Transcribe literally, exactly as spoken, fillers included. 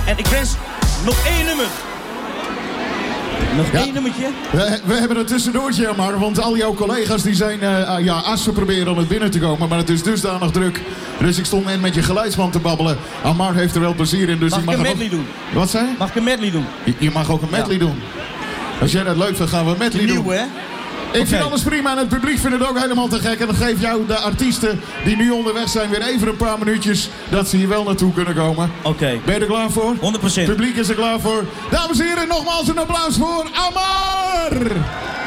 En ik wens nog één nummer. Nog Ja. één nummertje. We, we hebben een tussendoortje, maar want al jouw collega's die zijn uh, ja, assen proberen om het binnen te komen, maar het is dusdanig druk. Dus ik stond net met je geluidsman te babbelen. Amar heeft er wel plezier in, dus Mag die ik mag een er medley ook- doen? Wat zei je? Mag ik een medley doen? Je, je mag ook een medley Ja. doen. Als jij dat leuk vindt, gaan we een medley doen. Nieuw, hè? Ik vind Oké. alles prima en het publiek vindt het ook helemaal te gek. En dan geef jou de artiesten die nu onderweg zijn weer even een paar minuutjes dat ze hier wel naartoe kunnen komen. Oké. Okay. Ben je er klaar voor? honderd procent. Het publiek is er klaar voor. Dames en heren, nogmaals een applaus voor Amar!